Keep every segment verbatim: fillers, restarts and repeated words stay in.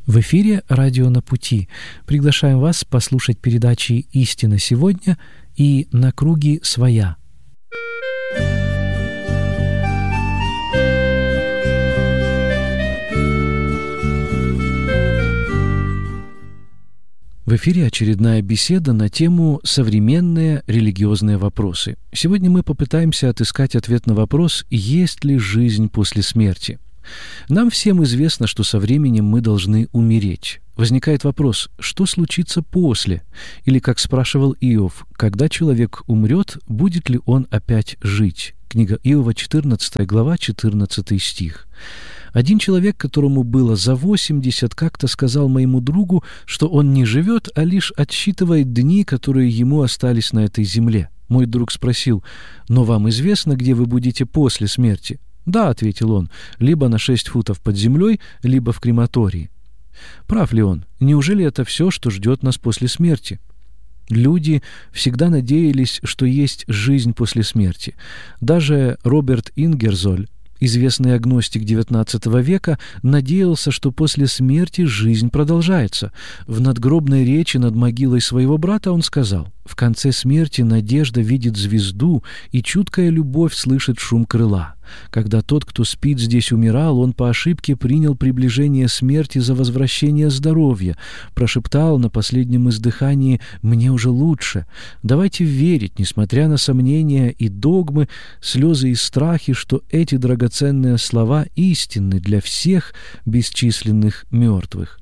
В эфире «Радио на пути». Приглашаем вас послушать передачи «Истина сегодня» и «На круги своя». В эфире очередная беседа на тему «Современные религиозные вопросы». Сегодня мы попытаемся отыскать ответ на вопрос, есть ли жизнь после смерти. Нам всем известно, что со временем мы должны умереть. Возникает вопрос, что случится после? Или, как спрашивал Иов, когда человек умрет, будет ли он опять жить? Книга Иова, четырнадцатая глава, четырнадцатый стих. Один человек, которому было за восемьдесят, как-то сказал моему другу, что он не живет, а лишь отсчитывает дни, которые ему остались на этой земле. Мой друг спросил, «Но вам известно, где вы будете после смерти?» «Да», — ответил он, — «либо на шесть футов под землей, либо в крематории». Прав ли он? Неужели это все, что ждет нас после смерти? Люди всегда надеялись, что есть жизнь после смерти. Даже Роберт Ингерзоль, известный агностик девятнадцатого века, надеялся, что после смерти жизнь продолжается. В надгробной речи над могилой своего брата он сказал: «В конце смерти надежда видит звезду, и чуткая любовь слышит шум крыла. Когда тот, кто спит здесь, умирал, он по ошибке принял приближение смерти за возвращение здоровья, прошептал на последнем издыхании: «Мне уже лучше». Давайте верить, несмотря на сомнения и догмы, слезы и страхи, что эти драгоценные слова истинны для всех бесчисленных мертвых».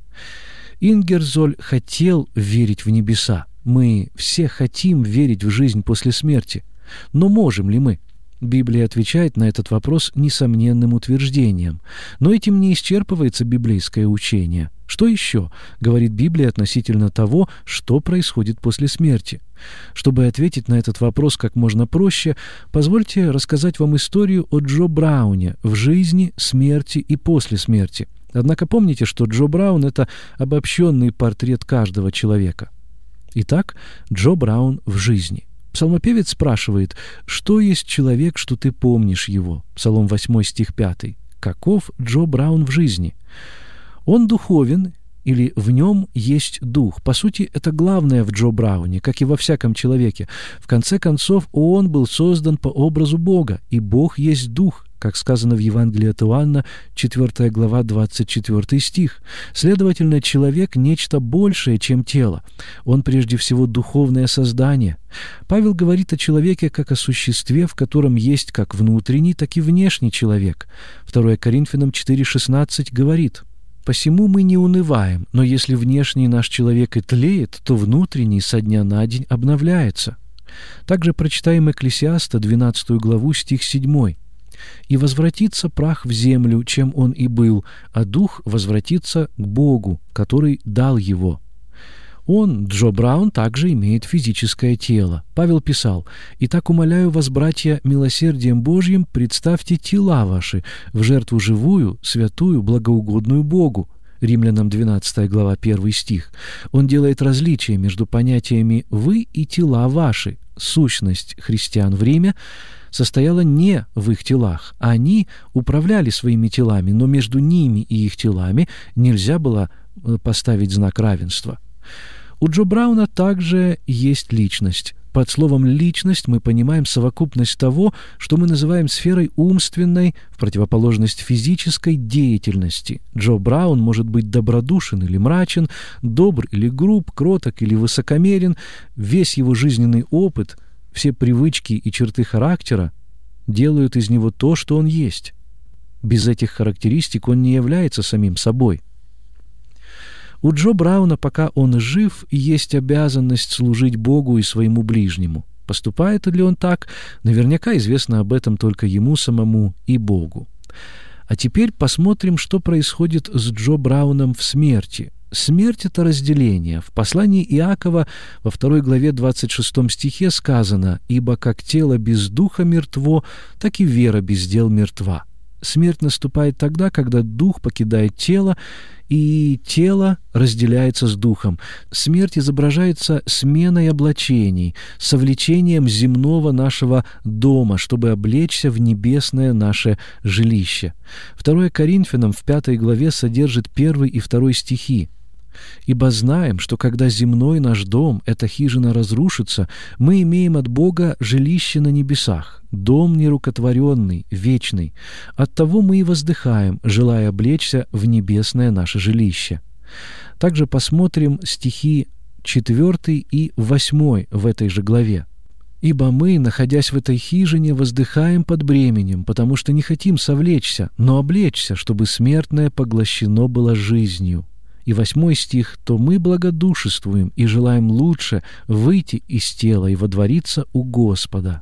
Ингерзоль хотел верить в небеса. Мы все хотим верить в жизнь после смерти. Но можем ли мы? Библия отвечает на этот вопрос несомненным утверждением. Но этим не исчерпывается библейское учение. Что еще говорит Библия относительно того, что происходит после смерти? Чтобы ответить на этот вопрос как можно проще, позвольте рассказать вам историю о Джо Брауне в жизни, смерти и после смерти. Однако помните, что Джо Браун — это обобщенный портрет каждого человека. Итак, Джо Браун в жизни. Псалмопевец спрашивает, что есть человек, что ты помнишь его? Псалом восьмой, стих пятый. Каков Джо Браун в жизни? Он духовен, или в нем есть дух. По сути, это главное в Джо Брауне, как и во всяком человеке. В конце концов, он был создан по образу Бога, и Бог есть дух, как сказано в Евангелии от Иоанна, четвёртая глава, двадцать четвёртый стих. Следовательно, человек — нечто большее, чем тело. Он прежде всего духовное создание. Павел говорит о человеке как о существе, в котором есть как внутренний, так и внешний человек. второе Коринфянам четыре шестнадцать говорит: «Посему мы не унываем, но если внешний наш человек и тлеет, то внутренний со дня на день обновляется». Также прочитаем Экклесиаста, двенадцатую главу, стих седьмой. «И возвратится прах в землю, чем он и был, а дух возвратится к Богу, который дал его». Он, Джо Браун, также имеет физическое тело. Павел писал: «Итак, умоляю вас, братья, милосердием Божьим, представьте тела ваши в жертву живую, святую, благоугодную Богу». Римлянам двенадцатая глава, первый стих. Он делает различие между понятиями «вы» и «тела ваши». Сущность христиан в Риме состояла не в их телах. Они управляли своими телами, но между ними и их телами нельзя было поставить знак равенства. У Джо Брауна также есть личность. Под словом «личность» мы понимаем совокупность того, что мы называем сферой умственной, в противоположность физической деятельности. Джо Браун может быть добродушен или мрачен, добр или груб, кроток или высокомерен. Весь его жизненный опыт, все привычки и черты характера делают из него то, что он есть. Без этих характеристик он не является самим собой. У Джо Брауна, пока он жив, есть обязанность служить Богу и своему ближнему. Поступает ли он так? Наверняка известно об этом только ему самому и Богу. А теперь посмотрим, что происходит с Джо Брауном в смерти. Смерть — это разделение. В послании Иакова во второй главе двадцать шестом стихе сказано: «Ибо как тело без духа мертво, так и вера без дел мертва». Смерть наступает тогда, когда дух покидает тело, и тело разделяется с духом. Смерть изображается сменой облачений, совлечением земного нашего дома, чтобы облечься в небесное наше жилище. Второе Коринфянам в пятой главе содержит первый и второй стихи. «Ибо знаем, что когда земной наш дом, эта хижина, разрушится, мы имеем от Бога жилище на небесах, дом нерукотворенный, вечный. Оттого мы и воздыхаем, желая облечься в небесное наше жилище». Также посмотрим стихи четвёртый и восьмой в этой же главе. «Ибо мы, находясь в этой хижине, воздыхаем под бременем, потому что не хотим совлечься, но облечься, чтобы смертное поглощено было жизнью». И восьмой стих: «То мы благодушествуем и желаем лучше выйти из тела и водвориться у Господа».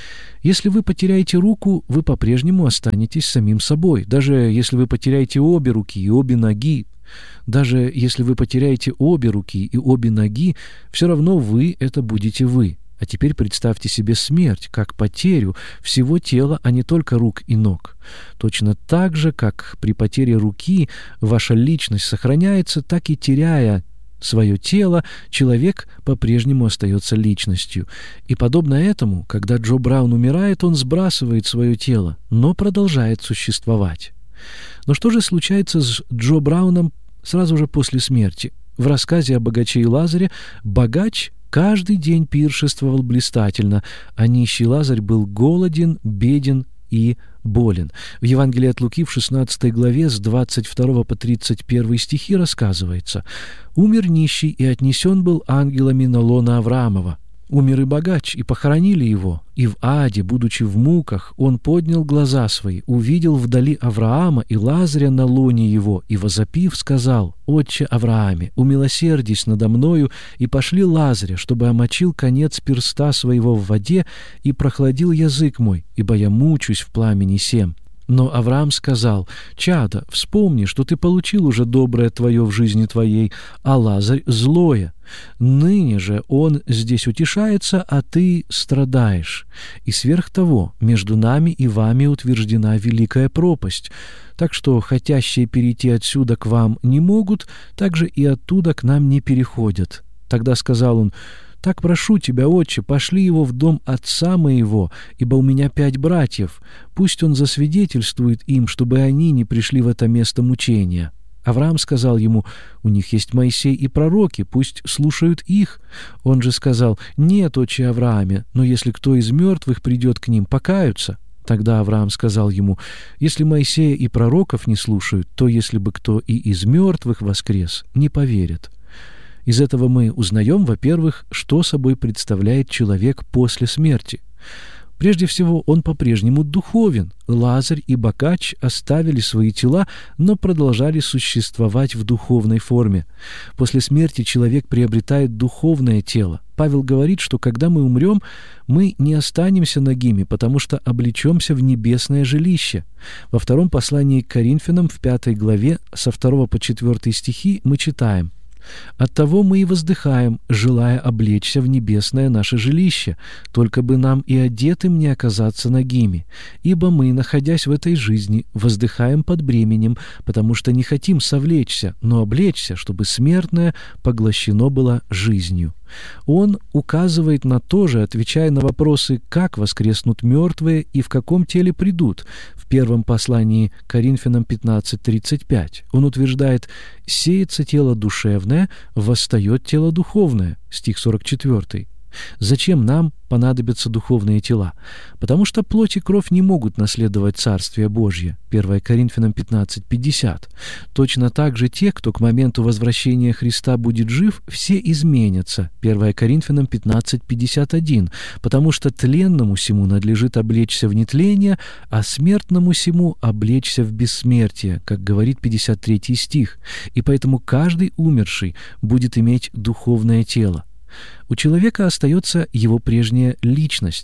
Если вы потеряете руку, вы по-прежнему останетесь самим собой. Даже если вы потеряете обе руки и обе ноги, даже если вы потеряете обе руки и обе ноги, все равно вы — это будете вы. А теперь представьте себе смерть как потерю всего тела, а не только рук и ног. Точно так же, как при потере руки ваша личность сохраняется, так и теряя свое тело, человек по-прежнему остается личностью. И подобно этому, когда Джо Браун умирает, он сбрасывает свое тело, но продолжает существовать. Но что же случается с Джо Брауном сразу же после смерти? В рассказе о богаче и Лазаре богач каждый день пиршествовал блистательно, а нищий Лазарь был голоден, беден и болен. В Евангелии от Луки в шестнадцатой главе с двадцать второго по тридцать первый стихи рассказывается: «Умер нищий, и отнесен был ангелами на лоно Авраамова. Умер и богач, и похоронили его. И в аде, будучи в муках, он поднял глаза свои, увидел вдали Авраама и Лазаря на лоне его, и, возопив, сказал: Отче Аврааме, умилосердись надо мною, и пошли Лазаря, чтобы омочил конец перста своего в воде, и прохладил язык мой, ибо я мучусь в пламени сем». Но Авраам сказал: «Чадо, вспомни, что ты получил уже доброе твое в жизни твоей, а Лазарь злое. Ныне же он здесь утешается, а ты страдаешь. И сверх того, между нами и вами утверждена великая пропасть. Так что хотящие перейти отсюда к вам не могут, так же и оттуда к нам не переходят». Тогда сказал он: «Так прошу тебя, отче, пошли его в дом отца моего, ибо у меня пять братьев. Пусть он засвидетельствует им, чтобы они не пришли в это место мучения». Авраам сказал ему: «У них есть Моисей и пророки, пусть слушают их». Он же сказал: «Нет, отче Аврааме, но если кто из мертвых придет к ним, покаются». Тогда Авраам сказал ему: «Если Моисея и пророков не слушают, то если бы кто и из мертвых воскрес, не поверят». Из этого мы узнаем, во-первых, что собой представляет человек после смерти. Прежде всего, он по-прежнему духовен. Лазарь и богач оставили свои тела, но продолжали существовать в духовной форме. После смерти человек приобретает духовное тело. Павел говорит, что когда мы умрем, мы не останемся нагими, потому что облечемся в небесное жилище. Во втором послании к Коринфянам в пятой главе со второго по четвёртый стихи мы читаем: «Оттого мы и воздыхаем, желая облечься в небесное наше жилище, только бы нам и одетым не оказаться нагими. Ибо мы, находясь в этой жизни, воздыхаем под бременем, потому что не хотим совлечься, но облечься, чтобы смертное поглощено было жизнью». Он указывает на то же, отвечая на вопросы, как воскреснут мертвые и в каком теле придут. В первом послании к Коринфянам пятнадцать тридцать пять он утверждает: «Сеется тело душевное, восстает тело духовное». Стих сорок четвёртый. Зачем нам понадобятся духовные тела? Потому что плоть и кровь не могут наследовать Царствие Божье. первое Коринфянам пятнадцать пятьдесят. Точно так же те, кто к моменту возвращения Христа будет жив, все изменятся. первое Коринфянам пятнадцать пятьдесят один. Потому что тленному сему надлежит облечься в нетление, а смертному сему облечься в бессмертие, как говорит пятьдесят третий стих. И поэтому каждый умерший будет иметь духовное тело. У человека остается его прежняя личность.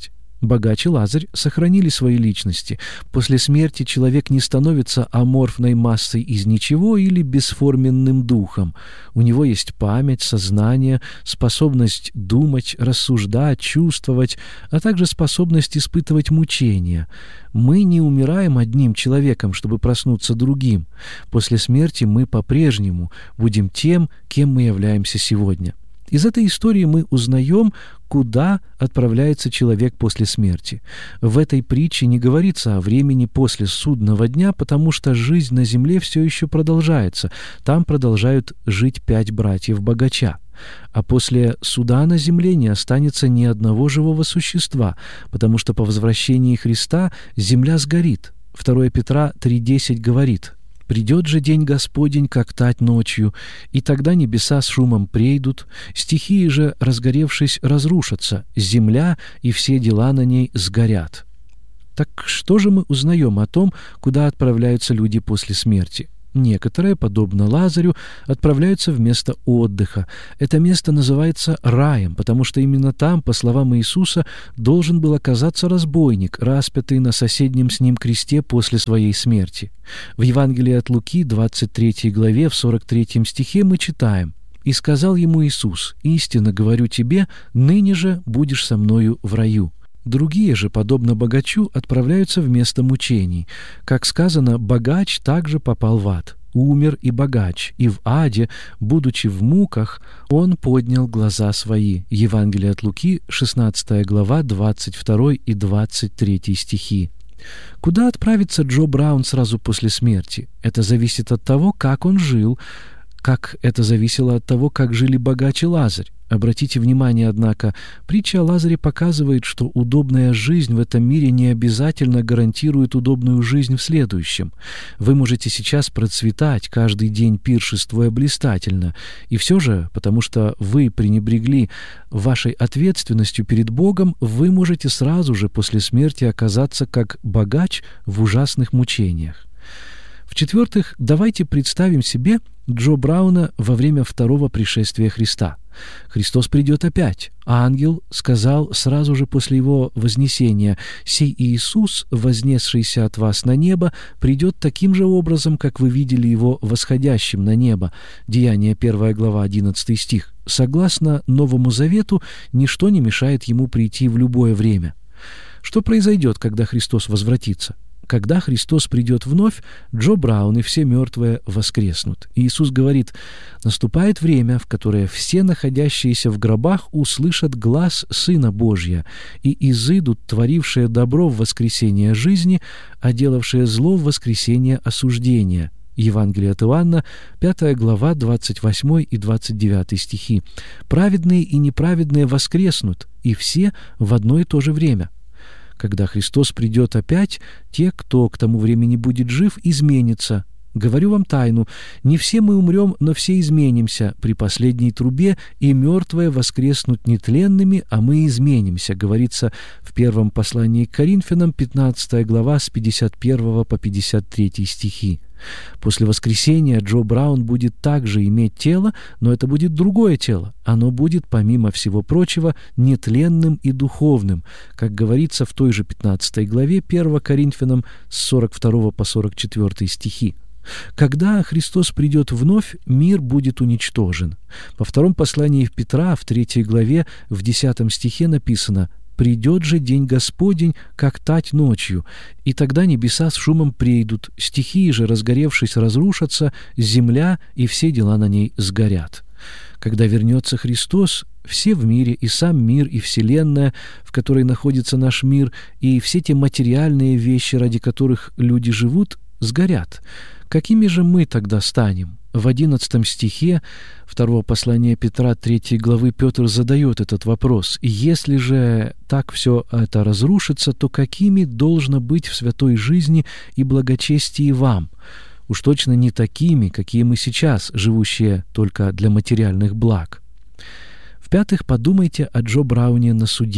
Богач и Лазарь сохранили свои личности. После смерти человек не становится аморфной массой из ничего или бесформенным духом. У него есть память, сознание, способность думать, рассуждать, чувствовать, а также способность испытывать мучения. Мы не умираем одним человеком, чтобы проснуться другим. После смерти мы по-прежнему будем тем, кем мы являемся сегодня. Из этой истории мы узнаем, куда отправляется человек после смерти. В этой притче не говорится о времени после судного дня, потому что жизнь на земле все еще продолжается. Там продолжают жить пять братьев богача. А после суда на земле не останется ни одного живого существа, потому что по возвращении Христа земля сгорит. второе Петра три десять говорит: «Придет же день Господень, как тать ночью, и тогда небеса с шумом прейдут, стихии же, разгоревшись, разрушатся, земля и все дела на ней сгорят». Так что же мы узнаем о том, куда отправляются люди после смерти? Некоторые, подобно Лазарю, отправляются в место отдыха. Это место называется раем, потому что именно там, по словам Иисуса, должен был оказаться разбойник, распятый на соседнем с ним кресте после своей смерти. В Евангелии от Луки, двадцать третьей главе, в сорок третьем стихе мы читаем: «И сказал ему Иисус: истинно говорю тебе, ныне же будешь со мною в раю». Другие же, подобно богачу, отправляются в место мучений. Как сказано, богач также попал в ад. Умер и богач, и в аде, будучи в муках, он поднял глаза свои. Евангелие от Луки, шестнадцатая глава, двадцать второй и двадцать третий стихи. Куда отправится Джо Браун сразу после смерти? Это зависит от того, как он жил, как это зависело от того, как жили богач и Лазарь. Обратите внимание, однако, притча о Лазаре показывает, что удобная жизнь в этом мире не обязательно гарантирует удобную жизнь в следующем. Вы можете сейчас процветать, каждый день пиршествуя блистательно, и все же, потому что вы пренебрегли вашей ответственностью перед Богом, вы можете сразу же после смерти оказаться как богач в ужасных мучениях. В-четвертых, давайте представим себе Джо Брауна во время второго пришествия Христа. Христос придет опять. Ангел сказал сразу же после его вознесения: «Сей Иисус, вознесшийся от вас на небо, придет таким же образом, как вы видели его восходящим на небо». Деяния первая глава, одиннадцатый стих. Согласно Новому Завету, ничто не мешает ему прийти в любое время. Что произойдет, когда Христос возвратится? Когда Христос придет вновь, Джо Браун и все мертвые воскреснут. И Иисус говорит: «Наступает время, в которое все находящиеся в гробах услышат глас Сына Божия, и изыдут творившие добро в воскресение жизни, а делавшие зло в воскресение осуждения». Евангелие от Иоанна, пятая глава, двадцать восьмой и двадцать девятый стихи. «Праведные и неправедные воскреснут, и все в одно и то же время». Когда Христос придет опять, те, кто к тому времени будет жив, изменятся. Говорю вам тайну: не все мы умрем, но все изменимся при последней трубе, и мертвые воскреснут нетленными, а мы изменимся, говорится в первом послании к Коринфянам, пятнадцатая глава, с пятьдесят первого по пятьдесят третий стихи. После воскресения Джо Браун будет также иметь тело, но это будет другое тело. Оно будет, помимо всего прочего, нетленным и духовным, как говорится в той же пятнадцатой главе первого Коринфянам с сорок второго по сорок четвёртый стихи. Когда Христос придет вновь, мир будет уничтожен. Во втором послании в Петра, в третьей главе, в десятом стихе написано: «Придет же день Господень, как тать ночью, и тогда небеса с шумом прейдут, стихии же, разгоревшись, разрушатся, земля и все дела на ней сгорят». Когда вернется Христос, все в мире, и сам мир, и вселенная, в которой находится наш мир, и все те материальные вещи, ради которых люди живут, сгорят. Какими же мы тогда станем? В одиннадцатом стихе второго послания Петра, третьей главы, Петр задает этот вопрос: «Если же так все это разрушится, то какими должно быть в святой жизни и благочестии вам? Уж точно не такими, какие мы сейчас, живущие только для материальных благ». В-пятых, подумайте о Джо Брауне на суде.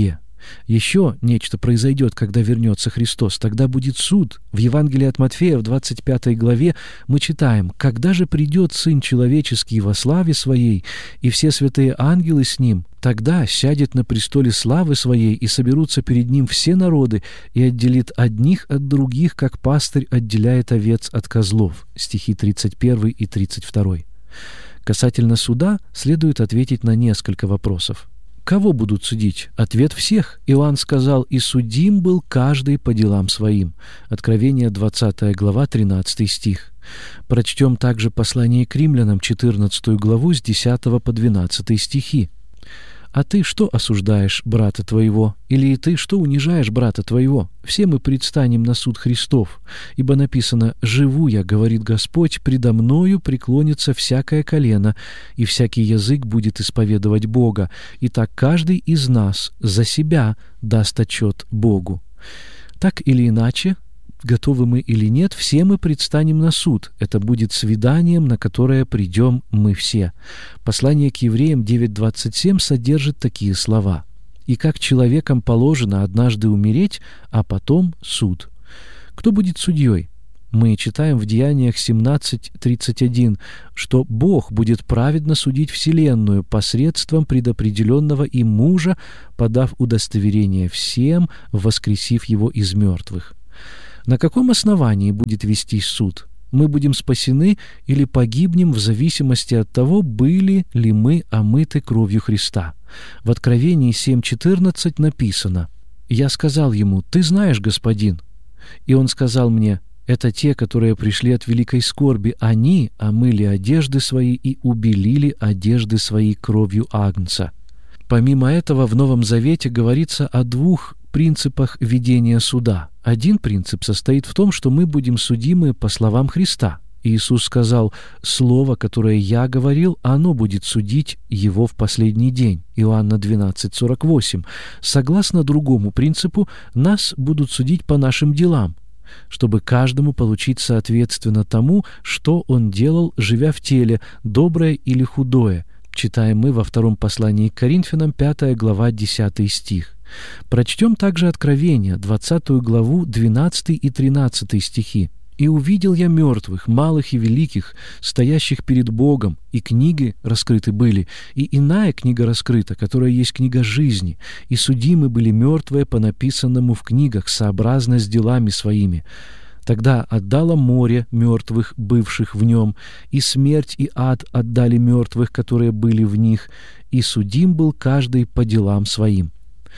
Еще нечто произойдет, когда вернется Христос. Тогда будет суд. В Евангелии от Матфея в двадцать пятой главе мы читаем: «Когда же придет Сын Человеческий во славе Своей, и все святые ангелы с Ним, тогда сядет на престоле славы Своей, и соберутся перед Ним все народы, и отделит одних от других, как пастырь отделяет овец от козлов». Стихи тридцать первый и тридцать второй. Касательно суда следует ответить на несколько вопросов. Кого будут судить? Ответ всех. Иоанн сказал: «И судим был каждый по делам своим». Откровение, двадцатая глава, тринадцатый стих. Прочтем также послание к римлянам, четырнадцатую главу, с десятого по двенадцатый стихи. «А ты что осуждаешь брата твоего? Или и ты что унижаешь брата твоего? Все мы предстанем на суд Христов. Ибо написано: „Живу я, говорит Господь, предо мною преклонится всякое колено, и всякий язык будет исповедовать Бога. И так каждый из нас за себя даст отчет Богу». Так или иначе, готовы мы или нет, все мы предстанем на суд. Это будет свиданием, на которое придем мы все. Послание к евреям девять двадцать семь содержит такие слова: «И как человекам положено однажды умереть, а потом суд». Кто будет судьей? Мы читаем в Деяниях семнадцать тридцать один, что Бог будет праведно судить вселенную посредством предопределенного им мужа, подав удостоверение всем, воскресив его из мертвых. На каком основании будет вестись суд? Мы будем спасены или погибнем в зависимости от того, были ли мы омыты кровью Христа. В Откровении семь четырнадцать написано: «Я сказал ему: „Ты знаешь, господин“. И он сказал мне: „Это те, которые пришли от великой скорби. Они омыли одежды свои и убелили одежды свои кровью Агнца». Помимо этого, в Новом Завете говорится о двух принципах ведения суда. Один принцип состоит в том, что мы будем судимы по словам Христа. Иисус сказал: «Слово, которое я говорил, оно будет судить его в последний день». Иоанна двенадцать сорок восемь. Согласно другому принципу, нас будут судить по нашим делам, чтобы каждому получить соответственно тому, что он делал, живя в теле, доброе или худое. Читаем мы во втором послании к Коринфянам, пятая глава, десятый стих. Прочтем также Откровение, двадцатую главу, двенадцатый и тринадцатый стихи. «И увидел я мертвых, малых и великих, стоящих перед Богом, и книги раскрыты были, и иная книга раскрыта, которая есть книга жизни, и судимы были мертвые по написанному в книгах, сообразно с делами своими. Тогда отдало море мертвых, бывших в нем, и смерть и ад отдали мертвых, которые были в них, и судим был каждый по делам своим».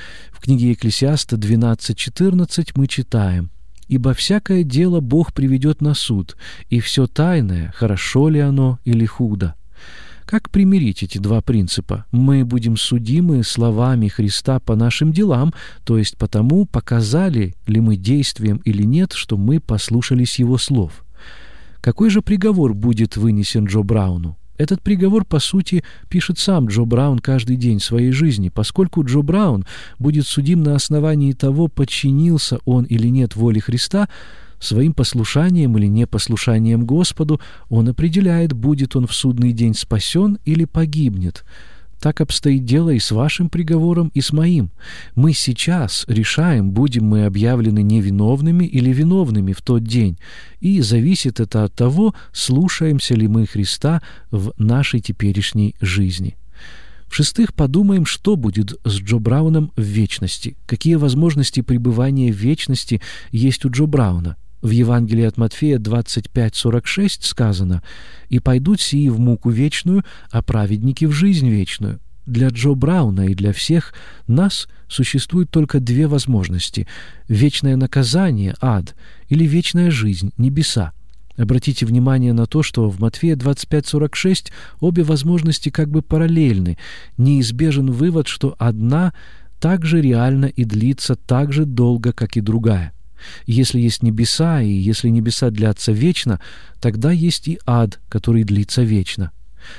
В книге Екклесиаста двенадцать четырнадцать мы читаем: «Ибо всякое дело Бог приведет на суд, и все тайное, хорошо ли оно или худо». Как примирить эти два принципа? Мы будем судимы словами Христа по нашим делам, то есть по тому, показали ли мы действием или нет, что мы послушались Его слов. Какой же приговор будет вынесен Джо Брауну? Этот приговор, по сути, пишет сам Джо Браун каждый день своей жизни, поскольку Джо Браун будет судим на основании того, подчинился он или нет воле Христа. Своим послушанием или непослушанием Господу он определяет, будет он в судный день спасен или погибнет. Так обстоит дело и с вашим приговором, и с моим. Мы сейчас решаем, будем мы объявлены невиновными или виновными в тот день, и зависит это от того, слушаемся ли мы Христа в нашей теперешней жизни. В-шестых, подумаем, что будет с Джо Брауном в вечности, какие возможности пребывания в вечности есть у Джо Брауна. В Евангелии от Матфея двадцать пять сорок шесть сказано: «И пойдут сии в муку вечную, а праведники в жизнь вечную». Для Джо Брауна и для всех нас существует только две возможности: вечное наказание, ад, или вечная жизнь, небеса. Обратите внимание на то, что в Матфея двадцать пять сорок шесть обе возможности как бы параллельны. Неизбежен вывод, что одна так же реальна и длится так же долго, как и другая. Если есть небеса, и если небеса длятся вечно, тогда есть и ад, который длится вечно.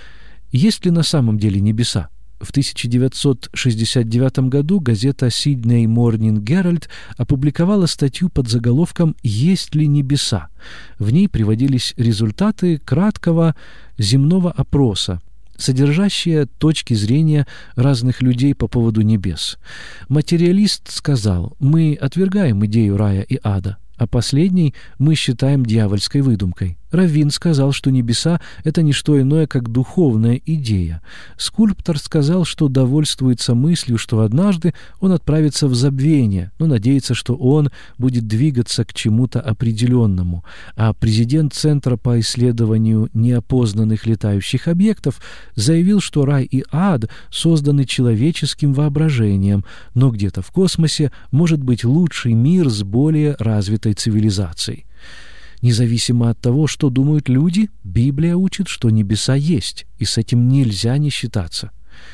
Есть ли на самом деле небеса? В тысяча девятьсот шестьдесят девятом году газета Sydney Morning Herald опубликовала статью под заголовком «Есть ли небеса?». В ней приводились результаты краткого земного опроса содержащее точки зрения разных людей по поводу небес. Материалист сказал: «Мы отвергаем идею рая и ада», а последний мы считаем дьявольской выдумкой. Раввин сказал, что небеса — это не что иное, как духовная идея. Скульптор сказал, что довольствуется мыслью, что однажды он отправится в забвение, но надеется, что он будет двигаться к чему-то определенному. А президент Центра по исследованию неопознанных летающих объектов заявил, что рай и ад созданы человеческим воображением, но где-то в космосе может быть лучший мир с более развитой цивилизацией. Независимо от того, что думают люди, Библия учит, что небеса есть, и с этим нельзя не считаться.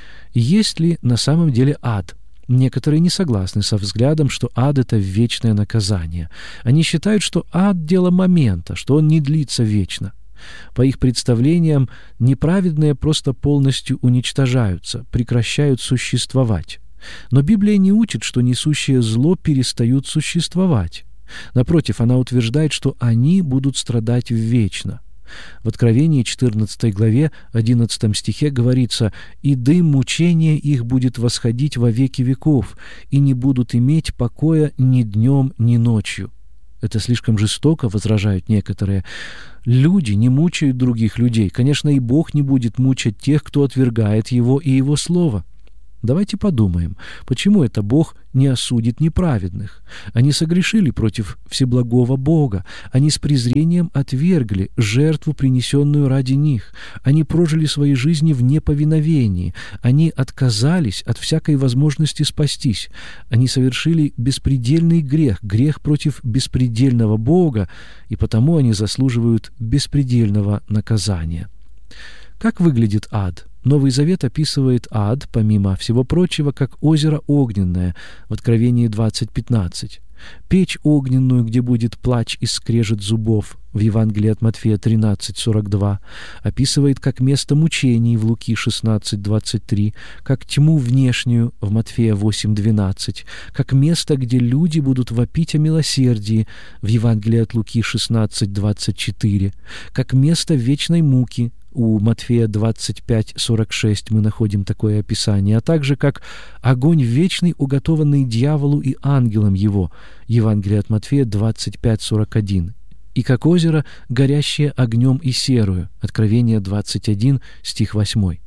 Есть ли на самом деле ад? Некоторые не согласны со взглядом, что ад — это вечное наказание. Они считают, что ад — дело момента, что он не длится вечно. По их представлениям, неправедные просто полностью уничтожаются, прекращают существовать. Но Библия не учит, что несущее зло перестают существовать. Напротив, она утверждает, что они будут страдать вечно. В Откровении четырнадцатой главе одиннадцатом стихе говорится: «И дым мучения их будет восходить во веки веков, и не будут иметь покоя ни днем, ни ночью». Это слишком жестоко, возражают некоторые. Люди не мучают других людей. Конечно, и Бог не будет мучать тех, кто отвергает Его и Его Слово. Давайте подумаем, почему это Бог не осудит неправедных? Они согрешили против всеблагого Бога. Они с презрением отвергли жертву, принесенную ради них. Они прожили свои жизни в неповиновении. Они отказались от всякой возможности спастись. Они совершили беспредельный грех, грех против беспредельного Бога, и потому они заслуживают беспредельного наказания. Как выглядит ад? Новый Завет описывает ад, помимо всего прочего, как озеро огненное в Откровении двадцать пятнадцать. Печь огненную, где будет плач и скрежет зубов, в Евангелии от Матфея тринадцать сорок два, описывает как место мучений в Луки шестнадцать двадцать три, как тьму внешнюю в Матфея восемь двенадцать, как место, где люди будут вопить о милосердии в Евангелии от Луки шестнадцать двадцать четыре, как место вечной муки. У Матфея двадцать пять сорок шесть мы находим такое описание, а также как огонь вечный, уготованный дьяволу и ангелам его, Евангелие от Матфея двадцать пять сорок один, и как озеро, горящее огнем и серою, Откровение двадцать один, стих восемь.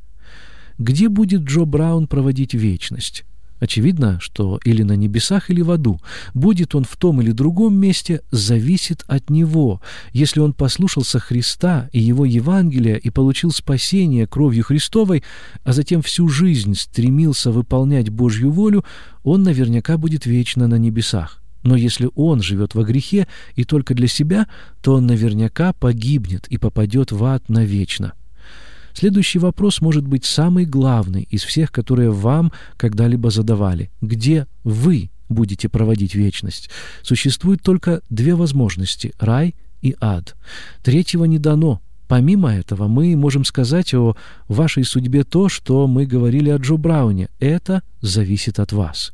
Где будет Джо Браун проводить вечность? Очевидно, что или на небесах, или в аду. Будет он в том или другом месте, зависит от него. Если он послушался Христа и его Евангелия и получил спасение кровью Христовой, а затем всю жизнь стремился выполнять Божью волю, он наверняка будет вечно на небесах. Но если он живет во грехе и только для себя, то он наверняка погибнет и попадет в ад навечно. Следующий вопрос может быть самый главный из всех, которые вам когда-либо задавали. Где вы будете проводить вечность? Существует только две возможности – рай и ад. Третьего не дано. Помимо этого, мы можем сказать о вашей судьбе то, что мы говорили о Джо Брауне. Это зависит от вас.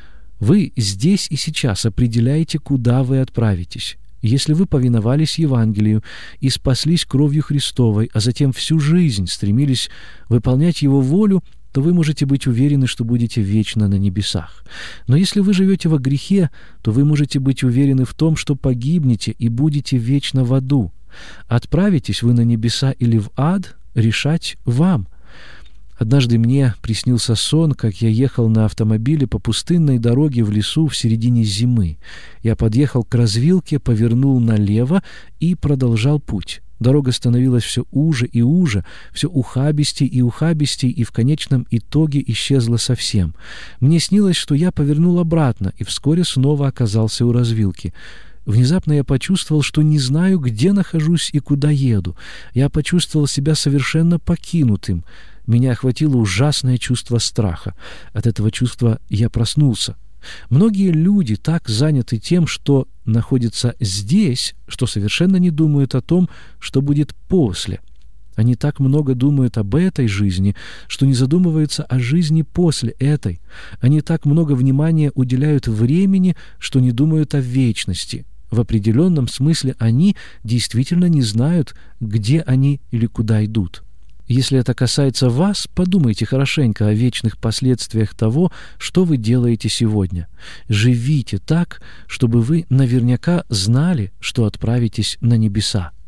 Вы здесь и сейчас определяете, куда вы отправитесь. Если вы повиновались Евангелию и спаслись кровью Христовой, а затем всю жизнь стремились выполнять Его волю, то вы можете быть уверены, что будете вечно на небесах. Но если вы живете во грехе, то вы можете быть уверены в том, что погибнете и будете вечно в аду. Отправитесь вы на небеса или в ад, решать вам. Однажды мне приснился сон, как я ехал на автомобиле по пустынной дороге в лесу в середине зимы. Я подъехал к развилке, повернул налево и продолжал путь. Дорога становилась все уже и уже, все ухабистей и ухабистей, и в конечном итоге исчезла совсем. Мне снилось, что я повернул обратно и вскоре снова оказался у развилки. Внезапно я почувствовал, что не знаю, где нахожусь и куда еду. Я почувствовал себя совершенно покинутым. Меня охватило ужасное чувство страха. От этого чувства я проснулся. Многие люди так заняты тем, что находятся здесь, что совершенно не думают о том, что будет после. Они так много думают об этой жизни, что не задумываются о жизни после этой. Они так много внимания уделяют времени, что не думают о вечности. В определенном смысле они действительно не знают, где они или куда идут. Если это касается вас, подумайте хорошенько о вечных последствиях того, что вы делаете сегодня. Живите так, чтобы вы наверняка знали, что отправитесь на небеса.